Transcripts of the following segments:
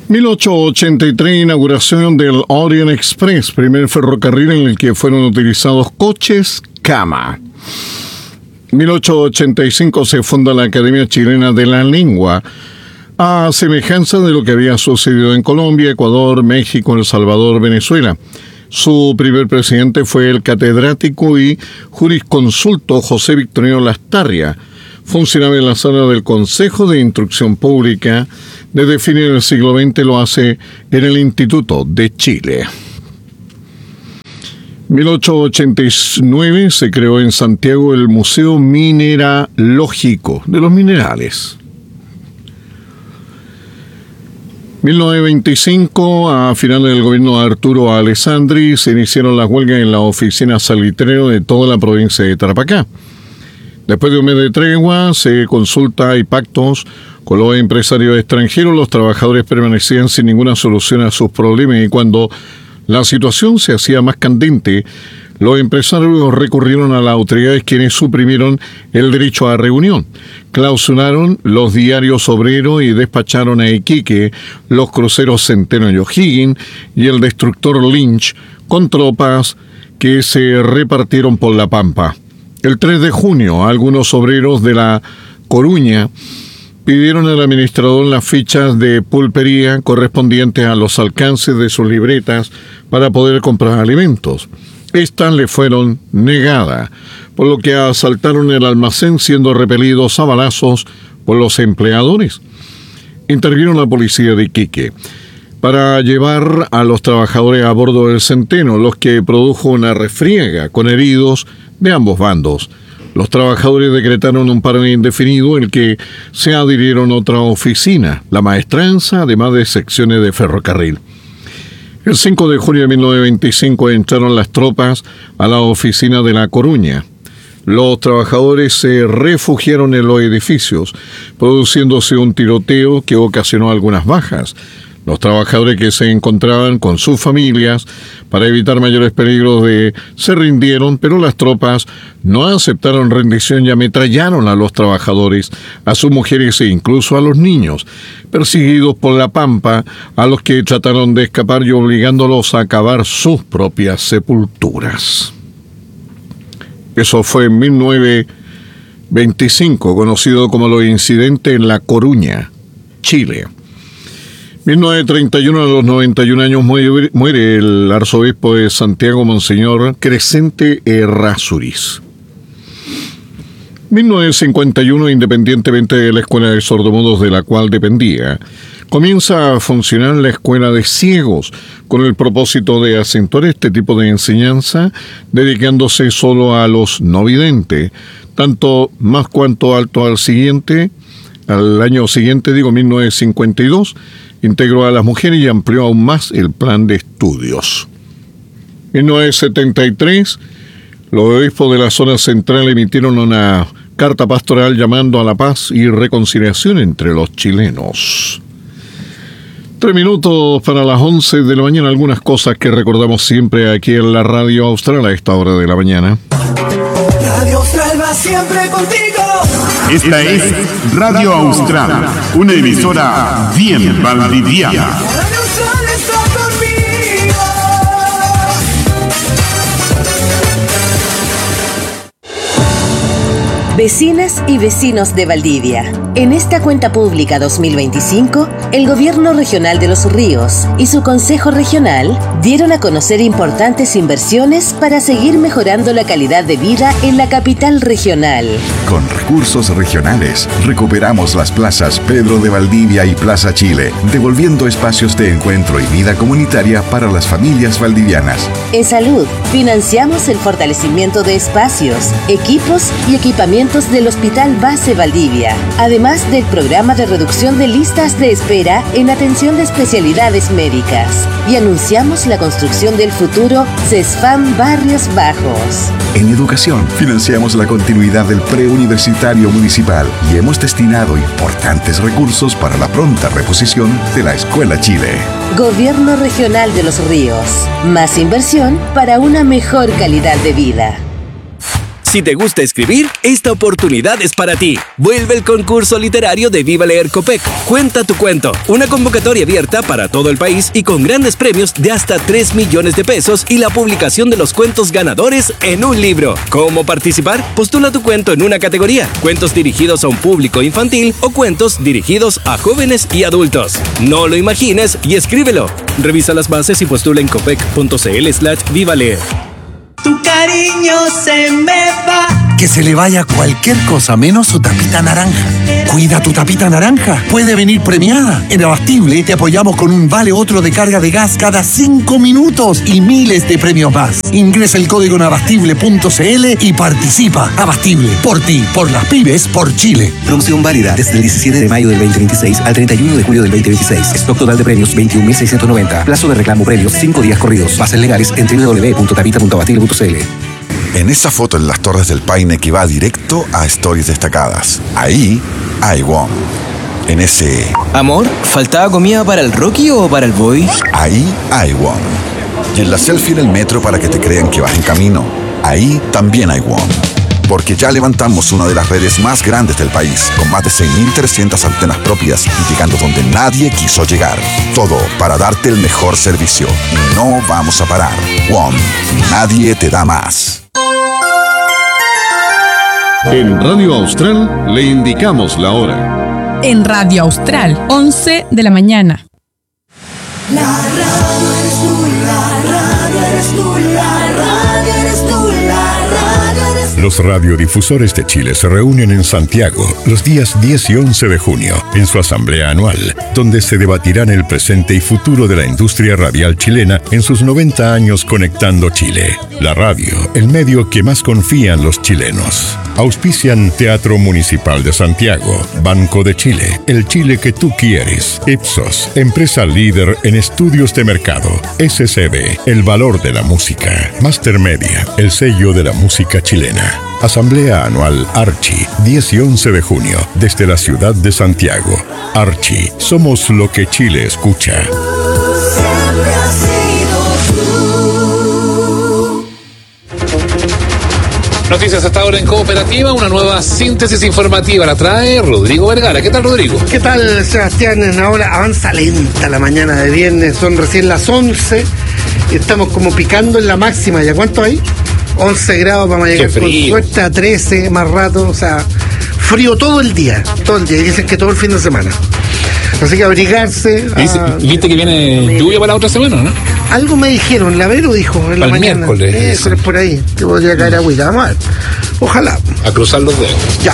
1883, inauguración del Orient Express, primer ferrocarril en el que fueron utilizados coches cama. 1885 se funda la Academia Chilena de la Lengua, a semejanza de lo que había sucedido en Colombia, Ecuador, México, El Salvador, Venezuela. Su primer presidente fue el catedrático y jurisconsulto José Victorino Lastarria. Funcionaba en la sala del Consejo de Instrucción Pública. Desde fines del siglo XX lo hace en el Instituto de Chile. 1889 se creó en Santiago el Museo Mineralógico de los Minerales. 1925, a finales del gobierno de Arturo Alessandri, se iniciaron las huelgas en la oficina salitrero de toda la provincia de Tarapacá. Después de un mes de tregua, se consulta y pactos con los empresarios extranjeros. Los trabajadores permanecían sin ninguna solución a sus problemas y cuando la situación se hacía más candente, los empresarios recurrieron a las autoridades quienes suprimieron el derecho a reunión. Clausuraron los diarios obreros y despacharon a Iquique los cruceros Centeno y O'Higgins y el destructor Lynch con tropas que se repartieron por la Pampa. El 3 de junio, algunos obreros de La Coruña pidieron al administrador las fichas de pulpería correspondientes a los alcances de sus libretas para poder comprar alimentos. Estas le fueron negadas, por lo que asaltaron el almacén siendo repelidos a balazos por los empleadores. Intervino la policía de Iquique para llevar a los trabajadores a bordo del Centeno, los que produjo una refriega con heridos de ambos bandos. Los trabajadores decretaron un paro indefinido en el que se adhirieron otra oficina, la maestranza, además de secciones de ferrocarril. El 5 de junio de 1925 entraron las tropas a la oficina de La Coruña. Los trabajadores se refugiaron en los edificios, produciéndose un tiroteo que ocasionó algunas bajas. Los trabajadores que se encontraban con sus familias, para evitar mayores peligros, se rindieron, pero las tropas no aceptaron rendición y ametrallaron a los trabajadores, a sus mujeres e incluso a los niños, perseguidos por la Pampa, a los que trataron de escapar y obligándolos a cavar sus propias sepulturas. Eso fue en 1925, conocido como los incidentes en La Coruña, Chile. 1931, a los 91 años, muere el arzobispo de Santiago, Monseñor Crescente Errázuriz. 1951, independientemente de la escuela de sordomudos de la cual dependía, comienza a funcionar la escuela de ciegos, con el propósito de acentuar este tipo de enseñanza, dedicándose solo a los no videntes, tanto más cuanto alto al año siguiente, 1952, integró a las mujeres y amplió aún más el plan de estudios. En 1973, los obispos de la zona central emitieron una carta pastoral llamando a la paz y reconciliación entre los chilenos. 3 minutos para las 11 de la mañana, algunas cosas que recordamos siempre aquí en la Radio Austral a esta hora de la mañana. Radio Austral va siempre contigo. Esta es Radio Austral, una emisora bien valdiviana. Radio Austral está conmigo. Vecinas y vecinos de Valdivia, en esta cuenta pública 2025, el Gobierno Regional de Los Ríos y su Consejo Regional dieron a conocer importantes inversiones para seguir mejorando la calidad de vida en la capital regional. Con recursos regionales, recuperamos las plazas Pedro de Valdivia y Plaza Chile, devolviendo espacios de encuentro y vida comunitaria para las familias valdivianas. En salud, financiamos el fortalecimiento de espacios, equipos y equipamientos del Hospital Base Valdivia, además del programa de reducción de listas de espera en atención de especialidades médicas. Y anunciamos la construcción del futuro CESFAM Barrios Bajos. En educación, financiamos la continuidad del preuniversitario municipal y hemos destinado importantes recursos para la pronta reposición de la Escuela Chile. Gobierno Regional de Los Ríos. Más inversión para una mejor calidad de vida. Si te gusta escribir, esta oportunidad es para ti. Vuelve el concurso literario de Viva Leer Copec. Cuenta tu cuento. Una convocatoria abierta para todo el país y con grandes premios de hasta 3 millones de pesos y la publicación de los cuentos ganadores en un libro. ¿Cómo participar? Postula tu cuento en una categoría: cuentos dirigidos a un público infantil o cuentos dirigidos a jóvenes y adultos. No lo imagines y escríbelo. Revisa las bases y postula en copec.cl/vivaleer. Tu cariño se me va. Que se le vaya cualquier cosa menos su tapita naranja. Cuida tu tapita naranja. Puede venir premiada. En Abastible te apoyamos con un vale otro de carga de gas cada 5 minutos y miles de premios más. Ingresa el código en abastible.cl y participa. Abastible, por ti, por las pymes, por Chile. Promoción válida desde el 17 de mayo del 2026 al 31 de julio del 2026. Stock total de premios 21.690. Plazo de reclamo premios 5 días corridos. Bases legales en www.tapita.abastible.cl. En esa foto en las Torres del Paine que va directo a Stories destacadas. Ahí hay WOM. En ese... Amor, ¿faltaba comida para el Rocky o para el Boy? Ahí hay WOM. Y en la selfie en el metro para que te crean que vas en camino. Ahí también hay WOM. Porque ya levantamos una de las redes más grandes del país, con más de 6.300 antenas propias y llegando donde nadie quiso llegar. Todo para darte el mejor servicio. Y no vamos a parar. WOM. Nadie te da más. En Radio Austral le indicamos la hora. En Radio Austral, 11 de la mañana. La radio eres tú, la radio eres tú, la radio eres tú, la radio eres tú. Los radiodifusores de Chile se reúnen en Santiago los días 10 y 11 de junio en su asamblea anual, donde se debatirán el presente y futuro de la industria radial chilena en sus 90 años conectando Chile. La radio, el medio que más confían los chilenos. Auspician Teatro Municipal de Santiago, Banco de Chile, el Chile que tú quieres, Ipsos, empresa líder en estudios de mercado, SCB, el valor de la música, Master Media, el sello de la música chilena. Asamblea Anual Archi, 10 y 11 de junio, desde la ciudad de Santiago. Archi, somos lo que Chile escucha. Siempre has sido tú. Noticias hasta ahora en Cooperativa, una nueva síntesis informativa la trae Rodrigo Vergara. ¿Qué tal, Rodrigo? ¿Qué tal, Sebastián? Ahora avanza lenta la mañana de viernes, son recién las 11 y estamos como picando en la máxima. ¿Ya cuánto hay? 11 grados, vamos a llegar con suerte a 13 más rato, o sea, frío todo el día, y dicen que todo el fin de semana. Así que abrigarse. Viste que viene lluvia para la otra semana, ¿no? Algo me dijeron, Lavero dijo en la mañana. Miércoles por ahí, que podría caer agüita, vamos a ver. Ojalá. A cruzar los dedos. Ya,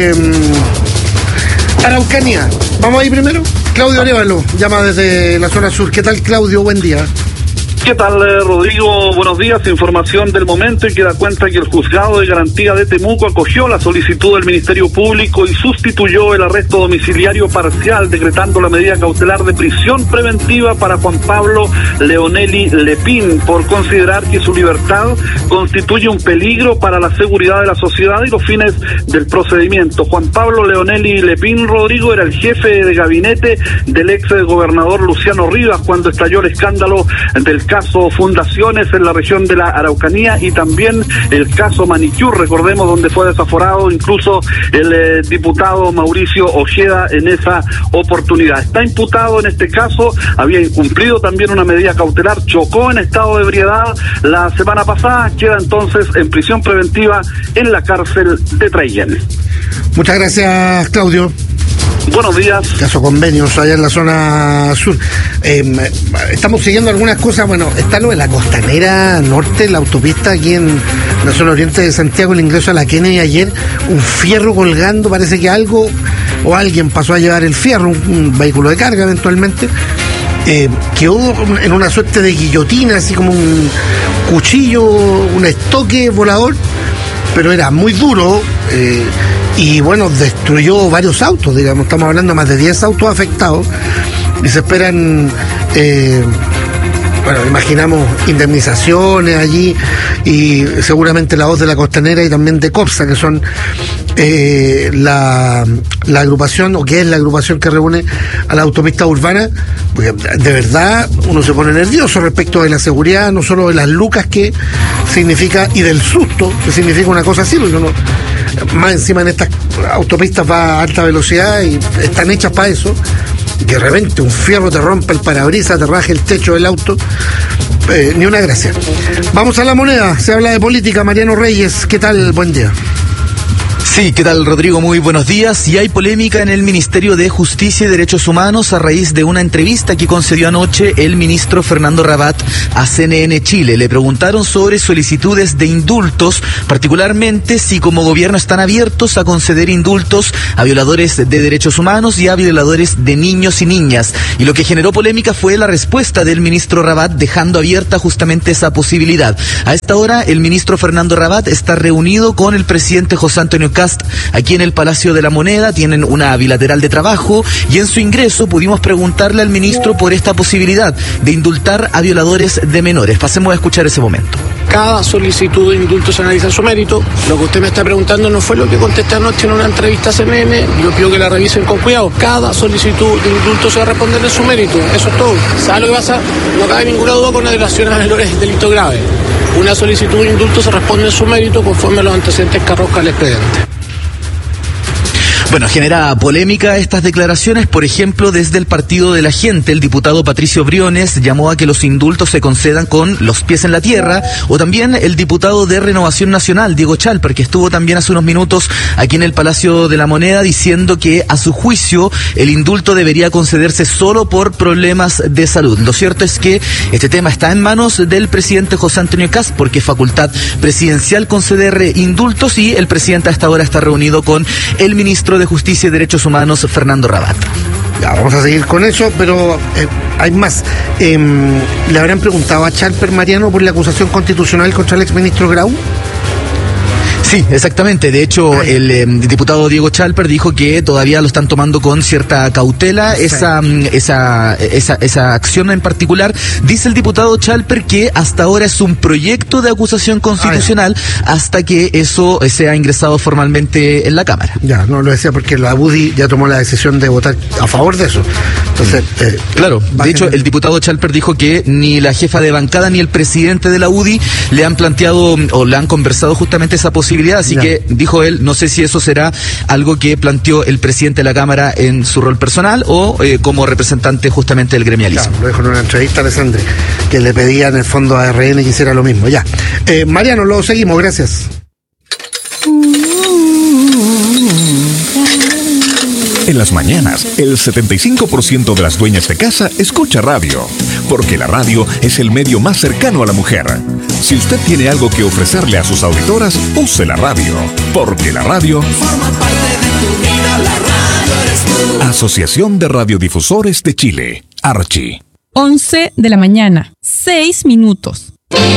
Araucanía, ¿vamos ahí primero? Claudio Arévalo, llama desde la zona sur. ¿Qué tal, Claudio? Buen día. ¿Qué tal, Rodrigo? Buenos días. Información del momento y que da cuenta que el juzgado de garantía de Temuco acogió la solicitud del Ministerio Público y sustituyó el arresto domiciliario parcial, decretando la medida cautelar de prisión preventiva para Juan Pablo Leonelli Lepín por considerar que su libertad constituye un peligro para la seguridad de la sociedad y los fines del procedimiento. Juan Pablo Leonelli Lepín, Rodrigo, era el jefe de gabinete del ex gobernador Luciano Rivas cuando estalló el escándalo del caso Fundaciones en la región de la Araucanía y también el caso Manicure, recordemos, donde fue desaforado incluso el diputado Mauricio Ojeda en esa oportunidad. Está imputado en este caso, había incumplido también una medida cautelar, chocó en estado de ebriedad la semana pasada, queda entonces en prisión preventiva en la cárcel de Traillén. Muchas gracias, Claudio. Buenos días. Caso Convenios allá en la zona sur. Estamos siguiendo algunas cosas. Bueno, está lo de la costanera norte, la autopista aquí en la zona oriente de Santiago, el ingreso a la Kennedy ayer, un fierro colgando, parece que algo o alguien pasó a llevar el fierro, un vehículo de carga eventualmente. Quedó en una suerte de guillotina, así como un cuchillo, un estoque volador, pero era muy duro. Y bueno, destruyó varios autos, digamos, estamos hablando de más de 10 autos afectados y se esperan bueno, imaginamos indemnizaciones allí y seguramente la voz de la Costanera y también de COPSA, que son la agrupación, o que es la agrupación que reúne a la autopista urbana, porque de verdad uno se pone nervioso respecto de la seguridad, no solo de las lucas que significa y del susto que significa una cosa así, porque uno más encima en estas autopistas va a alta velocidad y están hechas para eso, y de repente un fierro te rompe el parabrisas, te raja el techo del auto, ni una gracia. Vamos a La Moneda, se habla de política. Mariano Reyes, ¿qué tal? Buen día. Sí, ¿qué tal, Rodrigo? Muy buenos días. Y hay polémica en el Ministerio de Justicia y Derechos Humanos a raíz de una entrevista que concedió anoche el ministro Fernando Rabat a CNN Chile. Le preguntaron sobre solicitudes de indultos, particularmente si como gobierno están abiertos a conceder indultos a violadores de derechos humanos y a violadores de niños y niñas. Y lo que generó polémica fue la respuesta del ministro Rabat, dejando abierta justamente esa posibilidad. A esta hora, el ministro Fernando Rabat está reunido con el presidente José Antonio Cast aquí en el Palacio de la Moneda, tienen una bilateral de trabajo y en su ingreso pudimos preguntarle al ministro por esta posibilidad de indultar a violadores de menores. Pasemos a escuchar ese momento. Cada solicitud de indulto se analiza en su mérito. Lo que usted me está preguntando no fue lo que contesté anoche en una entrevista a CNN. Yo pido que la revisen con cuidado. Cada solicitud de indulto se va a responder en su mérito. Eso es todo. ¿Sabe lo que pasa? No cabe ninguna duda con la violación a menores delito grave. Una solicitud de indulto se responde en su mérito conforme a los antecedentes que arroja el expediente. Bueno, genera polémica estas declaraciones. Por ejemplo, desde el Partido de la Gente, el diputado Patricio Briones llamó a que los indultos se concedan con los pies en la tierra, o también el diputado de Renovación Nacional, Diego Chalper, que estuvo también hace unos minutos aquí en el Palacio de la Moneda diciendo que a su juicio el indulto debería concederse solo por problemas de salud. Lo cierto es que este tema está en manos del presidente José Antonio Cast, porque es facultad presidencial conceder indultos, y el presidente a esta hora está reunido con el ministro de Justicia y Derechos Humanos, Fernando Rabat. Ya, vamos a seguir con eso, pero hay más. ¿Le habrán preguntado a Chalper, Mariano, por la acusación constitucional contra el exministro Grau? Sí, exactamente. De hecho, el diputado Diego Chalper dijo que todavía lo están tomando con cierta cautela. Sí. Esa acción en particular, dice el diputado Chalper que hasta ahora es un proyecto de acusación constitucional hasta que eso sea ingresado formalmente en la Cámara. Ya, no lo decía porque la UDI ya tomó la decisión de votar a favor de eso. Entonces, claro, de hecho, el diputado Chalper dijo que ni la jefa de bancada ni el presidente de la UDI le han planteado o le han conversado justamente esa posibilidad. Así que, dijo él, no sé si eso será algo que planteó el presidente de la Cámara en su rol personal o como representante justamente del gremialismo. Claro, lo dijo en una entrevista a Alessandri, que le pedía en el fondo a RN que hiciera lo mismo. Ya. Mariano, lo seguimos, gracias. En las mañanas, el 75% de las dueñas de casa escucha radio, porque la radio es el medio más cercano a la mujer. Si usted tiene algo que ofrecerle a sus auditoras, use la radio, porque la radio forma parte de tu vida. La radio eres tú. Asociación de Radiodifusores de Chile, Archi. 11 de la mañana, 6 minutos.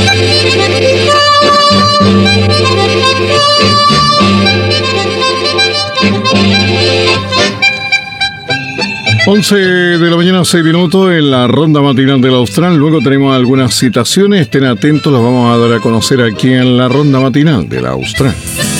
11 de la mañana, 6 minutos en la ronda matinal del Austral. Luego tenemos algunas citaciones. Estén atentos, las vamos a dar a conocer aquí en la ronda matinal del Austral.